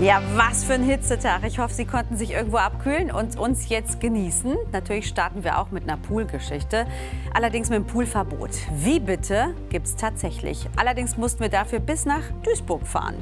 Ja, was für ein Hitzetag. Ich hoffe, Sie konnten sich irgendwo abkühlen und uns jetzt genießen. Natürlich starten wir auch mit einer Poolgeschichte, allerdings mit dem Poolverbot. Wie bitte gibt es tatsächlich. Allerdings mussten wir dafür bis nach Duisburg fahren.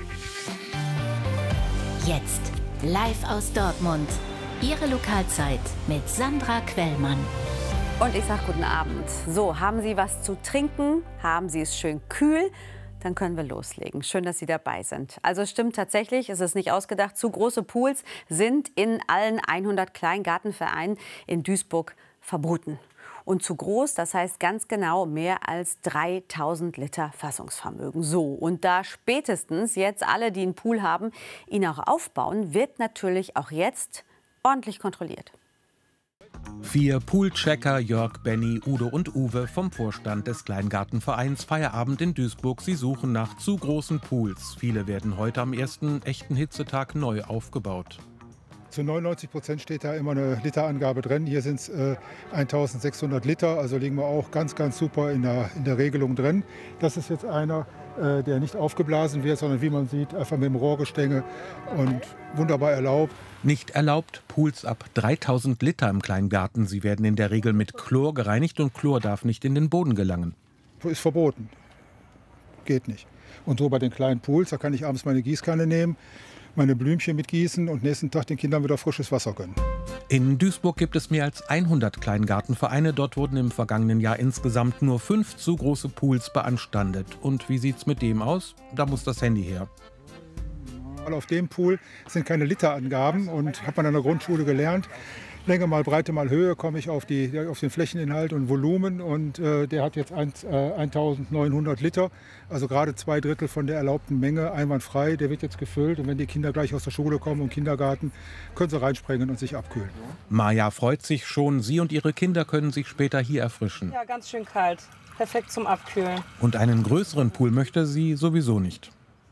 Jetzt live aus Dortmund. Ihre Lokalzeit mit Sandra Quellmann. Und ich sage guten Abend. So, haben Sie was zu trinken? Haben Sie es schön kühl? Dann können wir loslegen. Schön, dass Sie dabei sind. Also es stimmt tatsächlich, es ist nicht ausgedacht, zu große Pools sind in allen 100 Kleingartenvereinen in Duisburg verboten. Und zu groß, das heißt ganz genau mehr als 3000 Liter Fassungsvermögen. So, und da spätestens jetzt alle, die einen Pool haben, ihn auch aufbauen, wird natürlich auch jetzt ordentlich kontrolliert. 4 Poolchecker, Jörg, Benny, Udo und Uwe vom Vorstand des Kleingartenvereins Feierabend in Duisburg. Sie suchen nach zu großen Pools. Viele werden heute am ersten echten Hitzetag neu aufgebaut. Zu 99% steht da immer eine Literangabe drin. Hier sind es 1600 Liter, also liegen wir auch ganz, ganz super in der Regelung drin. Das ist jetzt einer, der nicht aufgeblasen wird, sondern wie man sieht, einfach mit dem Rohrgestänge und wunderbar erlaubt. Nicht erlaubt, Pools ab 3000 Liter im Kleingarten. Sie werden in der Regel mit Chlor gereinigt und Chlor darf nicht in den Boden gelangen. Ist verboten. Geht nicht. Und so bei den kleinen Pools, da kann ich abends meine Gießkanne nehmen, meine Blümchen mitgießen und nächsten Tag den Kindern wieder frisches Wasser gönnen. In Duisburg gibt es mehr als 100 Kleingartenvereine. Dort wurden im vergangenen Jahr insgesamt nur 5 zu große Pools beanstandet. Und wie sieht's mit dem aus? Da muss das Handy her. Auf dem Pool sind keine Literangaben und hat man an der Grundschule gelernt. Länge mal Breite mal Höhe komme ich auf den Flächeninhalt und Volumen und der hat jetzt 1900 Liter, also gerade 2/3 von der erlaubten Menge, einwandfrei. Der wird jetzt gefüllt und wenn die Kinder gleich aus der Schule kommen und Kindergarten, können sie reinspringen und sich abkühlen. Maja freut sich schon, sie und ihre Kinder können sich später hier erfrischen. Ja, ganz schön kalt, perfekt zum Abkühlen. Und einen größeren Pool möchte sie sowieso nicht.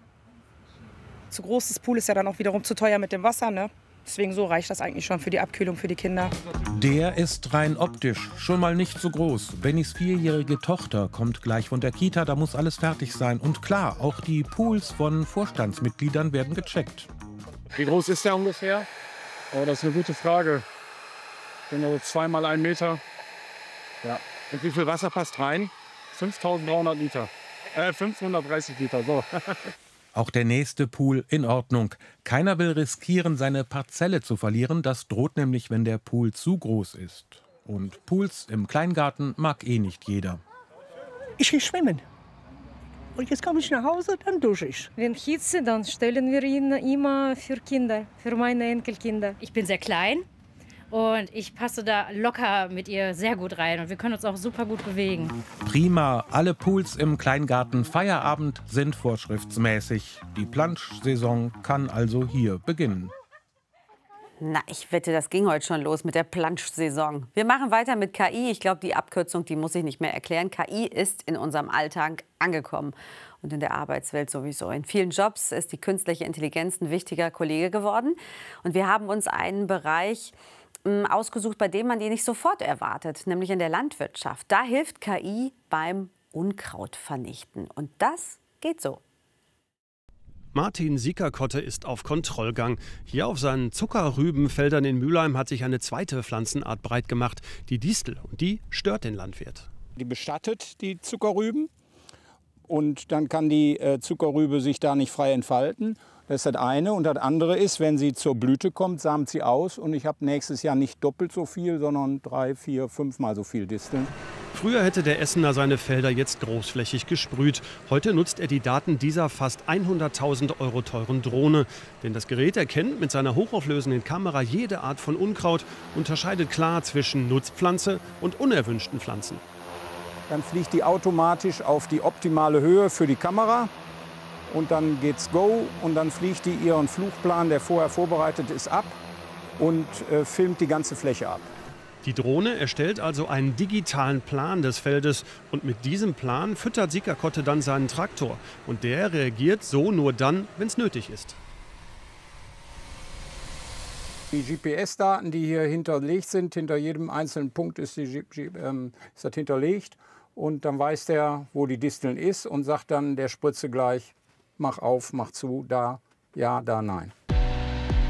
Zu großes Pool ist ja dann auch wiederum zu teuer mit dem Wasser, ne? Deswegen so reicht das eigentlich schon für die Abkühlung für die Kinder. Der ist rein optisch schon mal nicht so groß. Bennys 4-jährige Tochter kommt gleich von der Kita, da muss alles fertig sein. Und klar, auch die Pools von Vorstandsmitgliedern werden gecheckt. Wie groß ist der ungefähr? Oh, das ist eine gute Frage. Genau 2 mal 1 Meter. Ja. Und wie viel Wasser passt rein? 5300 Liter. 530 Liter, so. Auch der nächste Pool in Ordnung. Keiner will riskieren, seine Parzelle zu verlieren. Das droht nämlich, wenn der Pool zu groß ist. Und Pools im Kleingarten mag eh nicht jeder. Ich gehe schwimmen. Und jetzt komme ich nach Hause, dann dusche ich. Wenn Hitze, dann stellen wir ihn immer für Kinder, für meine Enkelkinder. Ich bin sehr klein und ich passe da locker mit ihr sehr gut rein. Und wir können uns auch super gut bewegen. Prima, alle Pools im Kleingarten Feierabend sind vorschriftsmäßig. Die Planschsaison kann also hier beginnen. Na, ich wette, das ging heute schon los mit der Planschsaison. Wir machen weiter mit KI. Ich glaube, die Abkürzung, die muss ich nicht mehr erklären. KI ist in unserem Alltag angekommen und in der Arbeitswelt sowieso. In vielen Jobs ist die künstliche Intelligenz ein wichtiger Kollege geworden. Und wir haben uns einen Bereich ausgesucht, bei dem man die nicht sofort erwartet, nämlich in der Landwirtschaft. Da hilft KI beim Unkrautvernichten. Und das geht so. Martin Siekerkotte ist auf Kontrollgang. Hier auf seinen Zuckerrübenfeldern in Mülheim hat sich eine zweite Pflanzenart breit gemacht, die Distel. Und die stört den Landwirt. Die bestattet die Zuckerrüben und dann kann die Zuckerrübe sich da nicht frei entfalten. Das ist das eine. Und das andere ist, wenn sie zur Blüte kommt, samt sie aus. Und ich habe nächstes Jahr nicht doppelt so viel, sondern 3, 4, 5 Mal so viel Disteln. Früher hätte der Essener seine Felder jetzt großflächig gesprüht. Heute nutzt er die Daten dieser fast 100.000 € teuren Drohne. Denn das Gerät erkennt mit seiner hochauflösenden Kamera jede Art von Unkraut, unterscheidet klar zwischen Nutzpflanze und unerwünschten Pflanzen. Dann fliegt die automatisch auf die optimale Höhe für die Kamera. Und dann geht's go und dann fliegt die ihren Flugplan, der vorher vorbereitet ist, ab und filmt die ganze Fläche ab. Die Drohne erstellt also einen digitalen Plan des Feldes und mit diesem Plan füttert Siekerkotte dann seinen Traktor. Und der reagiert so nur dann, wenn es nötig ist. Die GPS-Daten, die hier hinterlegt sind, hinter jedem einzelnen Punkt ist das hinterlegt. Und dann weiß der, wo die Disteln ist und sagt dann der Spritze gleich, mach auf, mach zu, da ja, da nein.